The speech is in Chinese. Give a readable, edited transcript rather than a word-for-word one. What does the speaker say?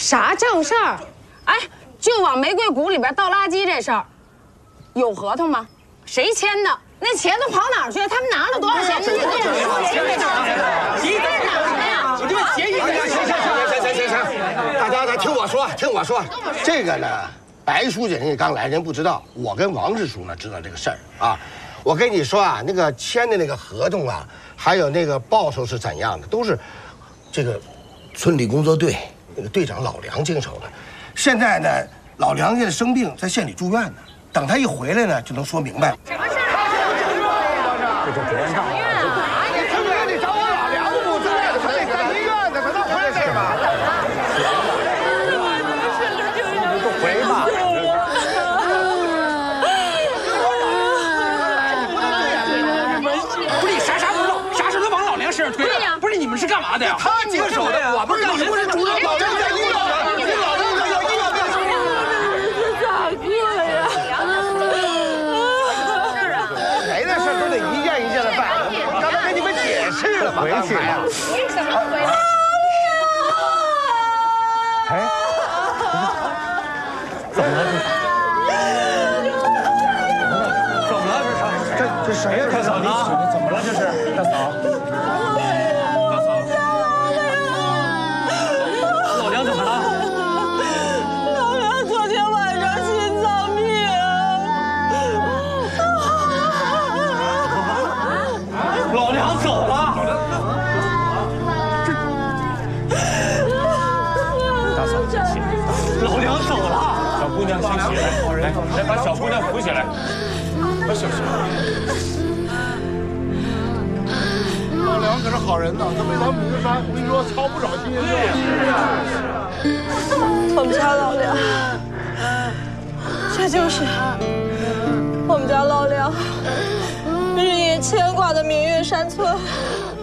啥正事儿？哎，就往玫瑰谷里边倒垃圾这事儿，有合同吗？谁签的？那钱都跑哪儿去了？他们拿了多少钱？你们协议行，大家听我说，这个呢，白书记人家刚来，人不知道，我跟王支书呢知道这个事儿啊。我跟你说啊，那个签的那个合同啊，还有那个报酬是怎样的，都是这个村里工作队那个队长老梁经手的。现在呢，老梁现在生病，在县里住院呢，等他一回来呢，就能说明白了。什么事儿？这就别闹了。你找我老梁不在，他得在医院呢，等他回来再吧。都回吧。 不是你啥不知道，啥事都往老梁身上推。对呀，不是你们是干嘛的呀？ 他经手的，我不是你不是主任，老梁在医院呢，你老梁在医院呢。 咋个呀？ 谁的事都得一件一件的办。刚才跟你们解释了吧？回去吧。 怎么回来？ 哎，怎么了？怎么了？这谁呀？大嫂，你怎么了？这是大嫂。 老梁怎么了？ 老梁昨天晚上心脏病。 老梁走了。 大嫂，请。 老梁走了。 小姑娘，先起来，来把小姑娘扶起来。小。 老梁可是好人呐，他为咱们名山，我跟你说操不少心。 我们家老梁，这就是我们家老梁日夜牵挂的明月山村。